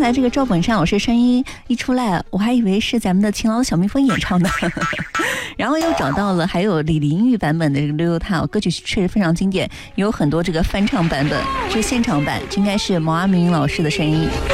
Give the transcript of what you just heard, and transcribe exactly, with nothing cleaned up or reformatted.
才这个赵本山老师声音一出来，我还以为是咱们的勤劳的小蜜蜂演唱的，然后又找到了还有李玲玉版本的这个溜溜塔，歌曲确实非常经典，有很多这个翻唱版本，这是现场版，这应该是毛阿敏老师的声音。